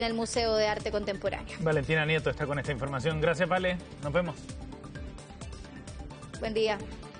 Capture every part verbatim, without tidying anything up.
en el Museo de Arte Contemporáneo. Valentina Nieto está con esta información. Gracias, Vale. Nos vemos. Buen día.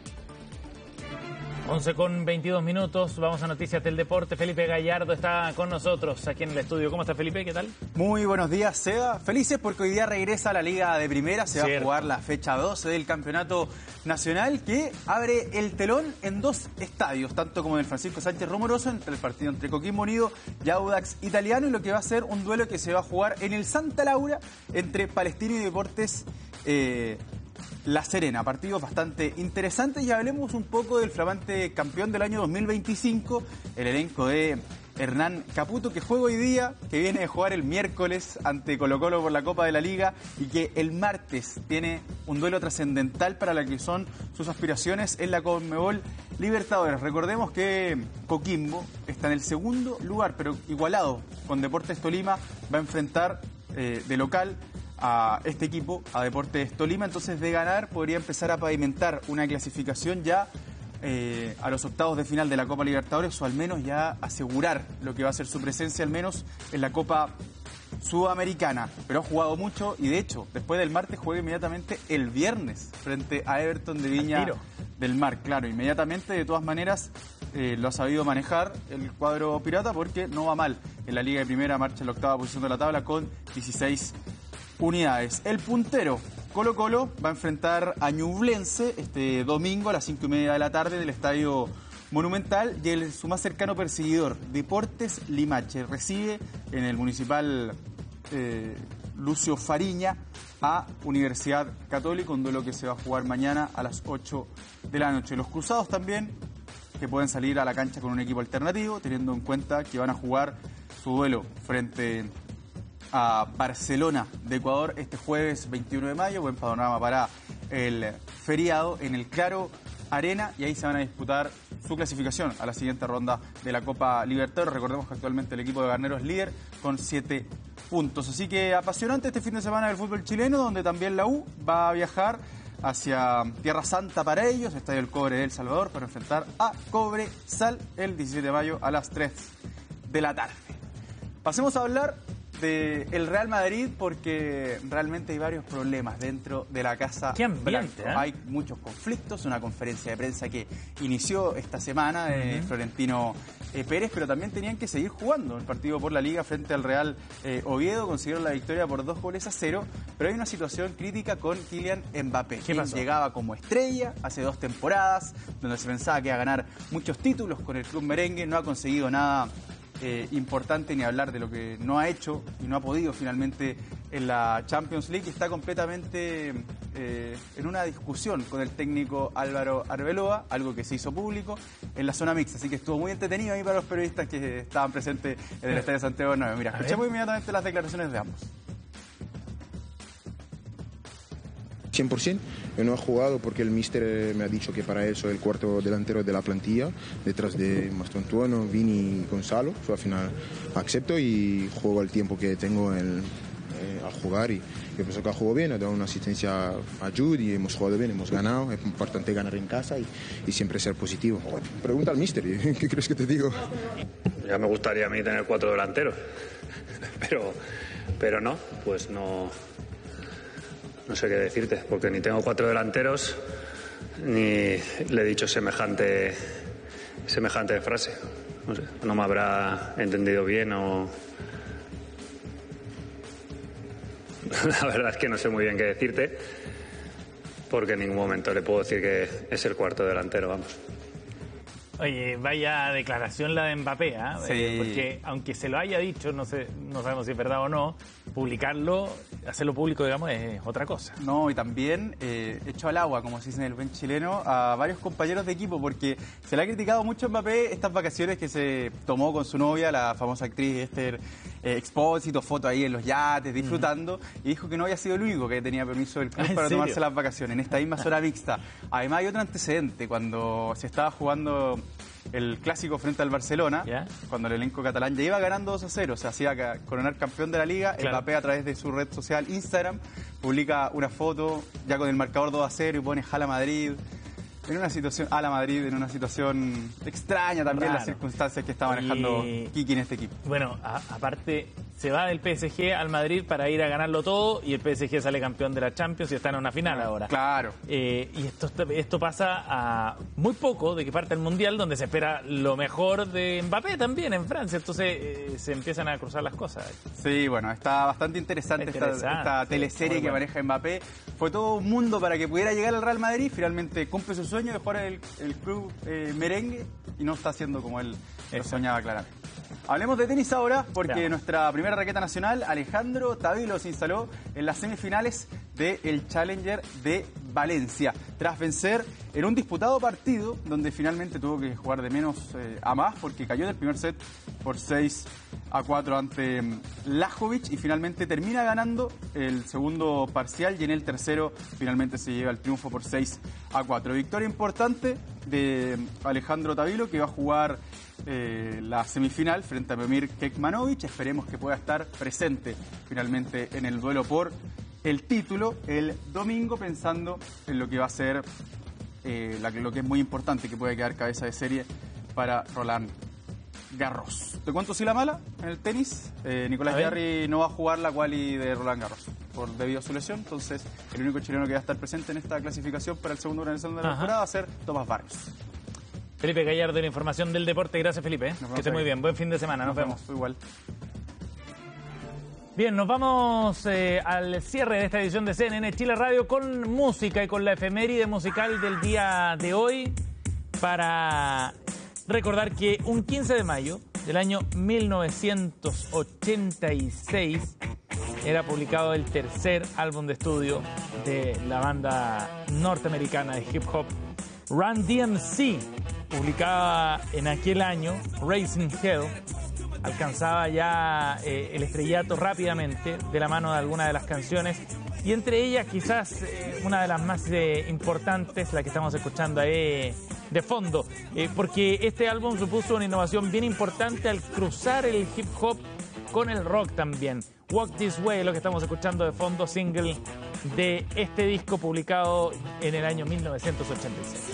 once con veintidós minutos, vamos a noticias del deporte. Felipe Gallardo está con nosotros aquí en el estudio. ¿Cómo está, Felipe? ¿Qué tal? Muy buenos días, Seba. Felices porque hoy día regresa a la Liga de Primera. Se Cierto. va a jugar la fecha doce del Campeonato Nacional, que abre el telón en dos estadios, tanto como en el Francisco Sánchez Rumoroso, entre el partido entre Coquimbo Unido y Audax Italiano, y lo que va a ser un duelo que se va a jugar en el Santa Laura entre Palestino y Deportes eh, La Serena. Partidos bastante interesantes, y hablemos un poco del flamante campeón del año dos mil veinticinco, el elenco de Hernán Caputo, que juega hoy día, que viene de jugar el miércoles ante Colo-Colo por la Copa de la Liga, y que el martes tiene un duelo trascendental para lo que son sus aspiraciones en la Conmebol Libertadores. Recordemos que Coquimbo está en el segundo lugar, pero igualado con Deportes Tolima, va a enfrentar eh, de local a este equipo, a Deportes Tolima. Entonces, de ganar, podría empezar a pavimentar una clasificación ya eh, a los octavos de final de la Copa Libertadores, o al menos ya asegurar lo que va a ser su presencia, al menos en la Copa Sudamericana. Pero ha jugado mucho, y de hecho, después del martes juega inmediatamente el viernes frente a Everton de Viña del Mar. Claro, inmediatamente, de todas maneras, eh, lo ha sabido manejar el cuadro pirata, porque no va mal en la Liga de Primera, marcha en la octava posición de la tabla con dieciséis unidades. El puntero Colo-Colo va a enfrentar a Ñublense este domingo a las cinco y media de la tarde en el Estadio Monumental, y el, su más cercano perseguidor, Deportes Limache, recibe en el Municipal eh, Lucio Fariña a Universidad Católica, un duelo que se va a jugar mañana a las ocho de la noche. Los cruzados también, que pueden salir a la cancha con un equipo alternativo, teniendo en cuenta que van a jugar su duelo frente a Barcelona de Ecuador este jueves veintiuno de mayo. Buen panorama para el feriado en el Claro Arena, y ahí se van a disputar su clasificación a la siguiente ronda de la Copa Libertadores. Recordemos que actualmente el equipo de Garnero es líder con siete puntos. Así que apasionante este fin de semana del fútbol chileno, donde también la U va a viajar hacia Tierra Santa para ellos, Estadio El Cobre de El Salvador, para enfrentar a Cobresal el diecisiete de mayo a las tres de la tarde. Pasemos a hablar del Real Madrid, porque realmente hay varios problemas dentro de la Casa ambiente, Blanca. ¿eh? Hay muchos conflictos, una conferencia de prensa que inició esta semana de uh-huh. Florentino eh, Pérez, pero también tenían que seguir jugando el partido por la Liga frente al Real eh, Oviedo. Consiguieron la victoria por dos goles a cero, pero hay una situación crítica con Kylian Mbappé, quien pasó? llegaba como estrella hace dos temporadas, donde se pensaba que iba a ganar muchos títulos con el club merengue. No ha conseguido nada Eh, importante, ni hablar de lo que no ha hecho y no ha podido finalmente en la Champions League. Está completamente eh, en una discusión con el técnico Álvaro Arbeloa, algo que se hizo público en la zona mixta, así que estuvo muy entretenido ahí para los periodistas que estaban presentes en el Estadio Santiago Bernabéu. Mira, escuchemos inmediatamente las declaraciones de ambos. cien por ciento. Yo no he jugado porque el míster me ha dicho que para él soy el cuarto delantero de la plantilla, detrás de Mastantuono, Vini y Gonzalo. Yo al final acepto y juego el tiempo que tengo el, eh, al jugar, y yo pienso que ha jugado bien, ha dado una asistencia a Jude y hemos jugado bien, hemos ganado. Es importante ganar en casa y, y siempre ser positivo. Pregunta al míster, ¿qué crees que te digo? Ya me gustaría a mí tener cuatro delanteros, pero, pero no, pues no... No sé qué decirte, porque ni tengo cuatro delanteros, ni le he dicho semejante, semejante frase. No sé, no me habrá entendido bien o... La verdad es que no sé muy bien qué decirte, porque en ningún momento le puedo decir que es el cuarto delantero, vamos. Oye, vaya declaración la de Mbappé, ¿eh? Sí. Eh, porque aunque se lo haya dicho, no sé, no sabemos si es verdad o no, publicarlo, hacerlo público, digamos, es otra cosa. No, y también eh, echó al agua, como se dice en el buen chileno, a varios compañeros de equipo, porque se le ha criticado mucho a Mbappé estas vacaciones que se tomó con su novia, la famosa actriz Esther eh, Expósito, foto ahí en los yates, disfrutando, uh-huh. y dijo que no había sido el único que tenía permiso del club para tomarse las vacaciones en esta misma zona mixta. Además, hay otro antecedente, cuando se estaba jugando el clásico frente al Barcelona, ¿ya? Cuando el elenco catalán ya iba ganando dos a cero, se hacía coronar campeón de la Liga, claro. Mbappé, a través de su red social Instagram, publica una foto ya con el marcador dos a cero y pone Jala Madrid. En una situación, a la Madrid, en una situación extraña también, raro. Las circunstancias que está manejando y... Kiki en este equipo. Bueno, a, aparte, se va del P S G al Madrid para ir a ganarlo todo y el P S G sale campeón de la Champions y está en una final ahora. Claro. Eh, y esto, esto pasa a muy poco de que parte el Mundial, donde se espera lo mejor de Mbappé también en Francia. Entonces eh, se empiezan a cruzar las cosas. Sí, bueno, está bastante interesante, interesante esta, esta teleserie sí, que bueno. maneja Mbappé. Fue todo un mundo para que pudiera llegar al Real Madrid. Finalmente cumple su sueño de jugar el, el club eh, merengue y no está haciendo como él lo soñaba claramente. Hablemos de tenis ahora, porque Veamos. nuestra primera raqueta nacional, Alejandro Tabilo, se instaló en las semifinales del Challenger de Valencia, tras vencer en un disputado partido donde finalmente tuvo que jugar de menos eh, a más, porque cayó en el primer set por seis a cuatro ante mm, Lajovic y finalmente termina ganando el segundo parcial y en el tercero finalmente se lleva el triunfo por seis a cuatro. Victoria importante de Alejandro Tabilo, que va a jugar eh, la semifinal frente a Pemir Kekmanovic. Esperemos que pueda estar presente finalmente en el duelo por el título el domingo, pensando en lo que va a ser eh, la, lo que es muy importante, que puede quedar cabeza de serie para Roland Garros. Te cuento si la mala en el tenis. Eh, Nicolás Jarry no va a jugar la quali de Roland Garros por debido a su lesión. Entonces, el único chileno que va a estar presente en esta clasificación para el segundo Gran Slam de la Ajá. temporada va a ser Tomás Barrios. Felipe Gallardo, la información del deporte. Gracias, Felipe. vemos Que esté muy ahí. bien. Buen fin de semana. Nos, Nos vemos. vemos. Igual. Bien, nos vamos eh, al cierre de esta edición de C N N Chile Radio con música y con la efeméride musical del día de hoy, para recordar que un quince de mayo del año mil novecientos ochenta y seis era publicado el tercer álbum de estudio de la banda norteamericana de hip hop Run D M C. Publicada en aquel año, Raising Hell alcanzaba ya eh, el estrellato rápidamente de la mano de algunas de las canciones, y entre ellas quizás eh, una de las más eh, importantes, la que estamos escuchando ahí de fondo, eh, porque este álbum supuso una innovación bien importante al cruzar el hip hop con el rock también. Walk This Way, lo que estamos escuchando de fondo, single de este disco publicado en el año mil novecientos ochenta y seis.